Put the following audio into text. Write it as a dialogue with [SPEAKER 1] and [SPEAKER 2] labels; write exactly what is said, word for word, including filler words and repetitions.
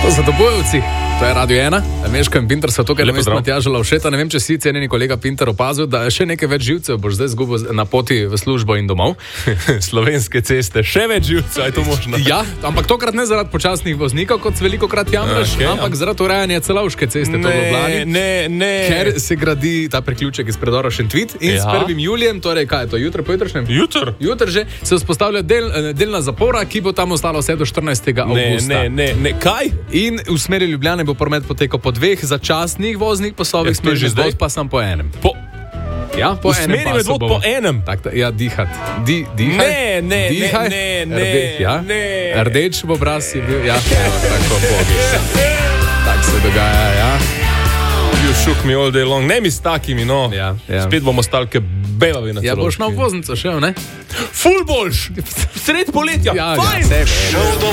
[SPEAKER 1] Zatopojevci, to je Radio ena, Meško in Pinter so tukaj, namesto Matjaža Lovšeta. Ne vem, če si cenjeni kolega Pinter opazil, da še nekaj več živcev boš zdaj zgubil na poti v službo in domov.
[SPEAKER 2] Slovenske ceste, še več živcev, je to možno?
[SPEAKER 1] Ja, ampak tokrat ne zaradi počasnih voznikov, kot se velikokrat jamraš, okay, ampak zaradi urejanja Celovške ceste v Ljubljani.
[SPEAKER 2] Ne, ne.
[SPEAKER 1] Ker se gradi ta priključek iz predora Šentvid in ja. S prvim julijem, torej kaj je to, jutro, pojutrišnjem?
[SPEAKER 2] Jutr.
[SPEAKER 1] Jutr že se vzpostavlja del, delna zapora, ki bo tam ostala vse do štirinajstega avgusta.
[SPEAKER 2] Ne, ne, ne, ne, kaj?
[SPEAKER 1] In v smeri Ljubljane bo promet potekal po dveh začasnih voznih pasovih,
[SPEAKER 2] ja, smeri
[SPEAKER 1] medvod pa sam po enem.
[SPEAKER 2] Po,
[SPEAKER 1] ja, po
[SPEAKER 2] v
[SPEAKER 1] enem
[SPEAKER 2] smeri medvod po enem?
[SPEAKER 1] Tak, ja, dihati. Di, dihaj.
[SPEAKER 2] Ne, ne,
[SPEAKER 1] dihaj.
[SPEAKER 2] ne, ne,
[SPEAKER 1] Rde, ja?
[SPEAKER 2] ne.
[SPEAKER 1] Rdeč v obraz je bil, ja, evo, tako bogiš. Tak se dogaja, ja.
[SPEAKER 2] You shook me all day long, ne mi s takimi, no.
[SPEAKER 1] Ja, ja.
[SPEAKER 2] Spet bomo stali ke belavi na Celovški.
[SPEAKER 1] Ja, boš na obvoznico šel, ne?
[SPEAKER 2] Ful boljš! Sred poletja,
[SPEAKER 1] ja,
[SPEAKER 2] fajn!
[SPEAKER 1] Ja,